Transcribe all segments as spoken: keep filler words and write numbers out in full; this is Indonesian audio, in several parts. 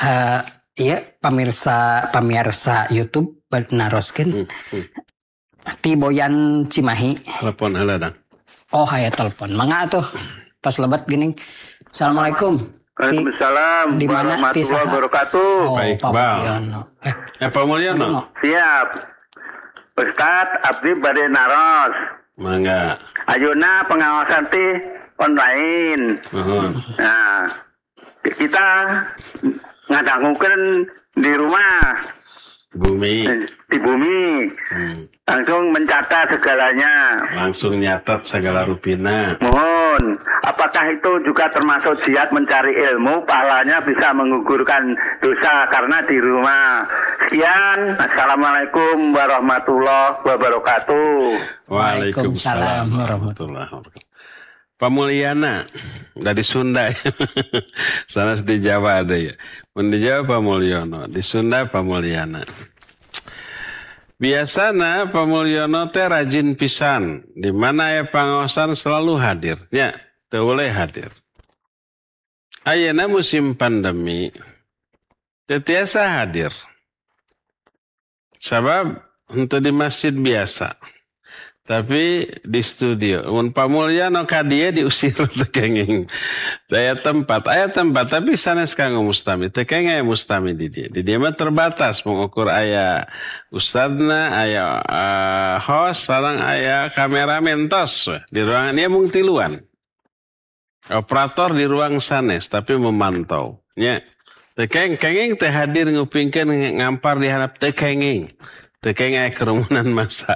Uh, iya pemirsa pemirsa YouTube naroskeun. Hmm, hmm. Ti Boyan Cimahi. Telepon heula dang. Oh, aya telepon. Mangga atuh. Pas lebat gini. Assalamualaikum. Waalaikumsalam warahmatullahi wabarakatuh. Oh, baik, Pak Bang. Mulyono. Eh, eh Pak Mulyono. Siap. Ustadz abdi bade naros. Mangga. Ayeuna pengawasan ti online. Uh-huh. Nah, kita ngadangukeun di rumah. Bumi. Di bumi. Hmm. Langsung mencatat segalanya. Langsung nyatat segala rupina. Mohon, apakah itu juga termasuk jihad mencari ilmu? Pahalanya bisa menggugurkan dosa karena di rumah. Sekian. Assalamualaikum warahmatullahi wabarakatuh. Waalaikumsalam warahmatullahi wabarakatuh. Pak Mulyana dari Sunda. Sana di Jawa ada ya. Di Jawa Pak Mulyono, di Sunda Pak Mulyana. Biasana Pak Mulyono teh rajin pisan, di mana ya pangaosan selalu hadir. Ya, teu boleh hadir. Ayeuna musim pandemi teu tiasa hadir. Sabab henteu di masjid biasa. Tapi di studio, mun Pak Mulyono ka dieu diusir teu kenging. Aya tempat, aya tempat tapi sanes kanggo mustami, teu kenging aya mustami di dieu. Di dieu mah terbatas mengukur aya ustadna, aya uh, host, sareng aya kameramen tos di ruangan ieu mung tiluan. Operator di ruang sanes tapi memantau. Nya. Teu kenging teu hadir ngupingkeun ngampar di handap teu kenging. Teu kenging aya kerumunan massa.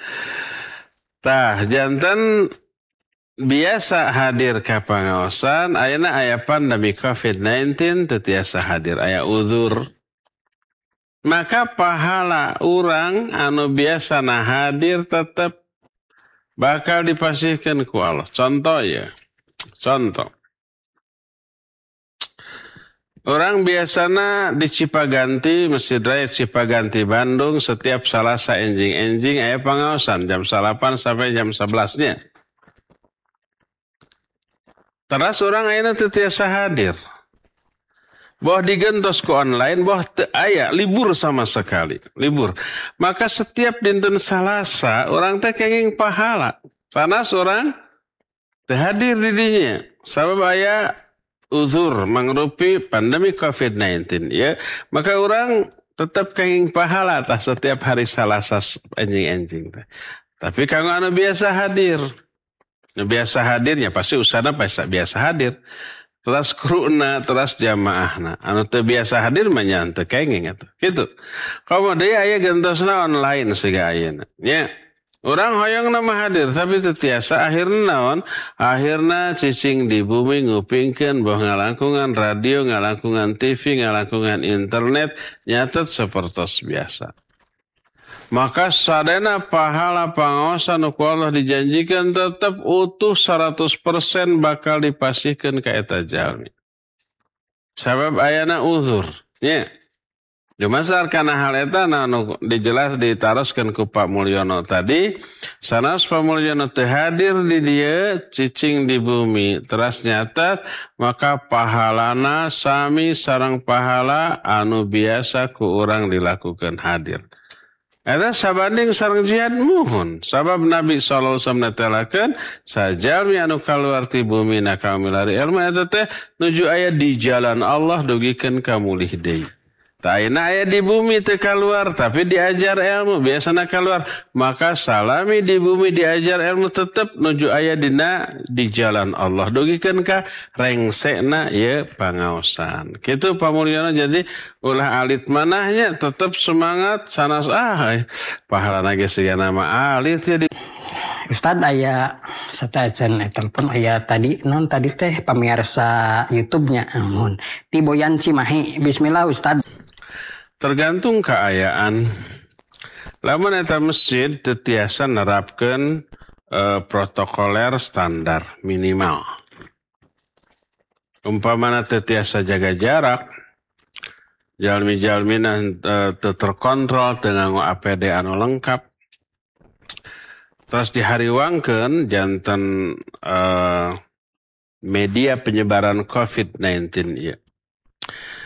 Tah, jantan biasa hadir ka pangaosan, ayeuna aya pandemi covid sembilan belas teu tiasa hadir, aya uzur. Maka pahala urang anu biasana hadir tetep bakal dipasihkeun ku Allah. Contoh ya. Contoh. Orang biasana di Cipaganti, Masjid Raya Cipaganti Bandung, setiap Salasa enjing-enjing aya pangaosan jam delapan sampai jam sebelas-nya. Terus orang ayeuna teu tiasa hadir. Boh digentos ku online, boh teu aya libur sama sekali, libur. Maka setiap dinten Salasa orang teh kenging pahala. Sanas orang teu hadir di dinya. Sabab aya uzur mangrupi pandemi covid sembilan belas ya, maka orang tetap kenging pahala tah setiap hari Salasa enjing-enjing teh. Tapi kanggo anu biasa hadir, nu biasa hadirnya pasti usahana biasa biasa hadir. Terus kruna, terus jamaahna. Anu teu biasa hadir mah nya teu kenging atuh. Kitu. Komo deui aya gentosna online siga ayeuna. Nya. Orang hoyong nama hadir, tapi tetiasa akhirnya naon, akhirnya cicing di bumi ngupingkeun bahwa ngalangkungan radio, ngalangkungan T V, ngalangkungan internet, nyatet sepertos biasa. Maka sadena pahala pangaosan ku Allah dijanjikan tetap utuh seratus persen bakal dipasihkeun ka eta jalmi. Sabab ayana uzur, nya. Dumasar kana hal eta anu dijelas ditaroskeun ku Pak Mulyono tadi, sanes Pak Mulyono teu hadir di dieu cicing di bumi teras nyatat, maka pahalana sami sareng pahala anu biasa ku urang dilakukeun hadir. Eta sabanding sareng jihad muhun, sabab Nabi sallallahu alaihi wasallam netelakeun sajalmi anu kaluar ti bumi na ka milari ilmu eta teh nuju aya di jalan Allah dugikeun ka mulih deui. Taina aya di bumi teu kaluar tapi diajar ilmu biasana kaluar, maka salami di bumi diajar ilmu tetep nuju aya dina di jalan Allah dugikeun ka rengsena ye pangaosan. Kitu Pak Mulyono, jadi ulah alit manahnya tetep semangat sanas ah pahalana ge siga nama alit jadi Ustad aya satajan telepon aya tadi non tadi teh pamirsa YouTube-nya amun Ti Boyan Cimahi. Bismillah Ustad. Tergantung keayaan. Lamun eta masjid tetiasa nerapkeun uh, protokoler standar minimal. Umpamana tetiasa jaga jarak, jalmi-jalmina uh, terkontrol dengan A P D anu lengkap. Terus dihariwangkeun janten uh, media penyebaran covid sembilan belas ya.